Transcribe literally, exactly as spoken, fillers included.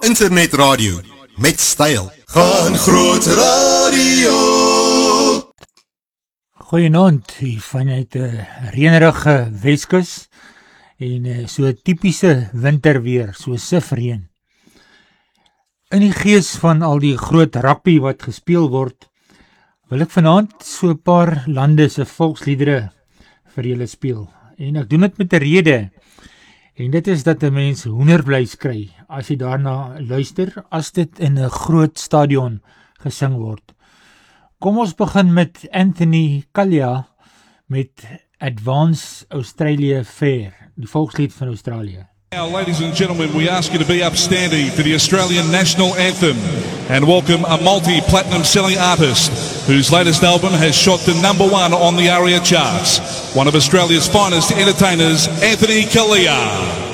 internetradio met styl. Gaan Groot Radio. Goeienaand, hier vanuit 'n reënerige Weskus en uh, so tipiese winterweer, so sifreën. In die gees van al die groot rugby wat gespeel word, wil ek vanaand so 'n paar lande se volksliedere vir julle speel. En ek doen dit met 'n rede. En dit is dat 'n mens hoendervleis kry as jy daarna luister, as dit in 'n groot stadion gesing word. Kom ons begin met Anthony Kalia met Advance Australia Fair, die volkslied van Australië. Now, ladies and gentlemen, we ask you to be upstanding for the Australian National Anthem and welcome a multi-platinum selling artist whose latest album has shot to number one on the ARIA charts. One of Australia's finest entertainers, Anthony Kalia.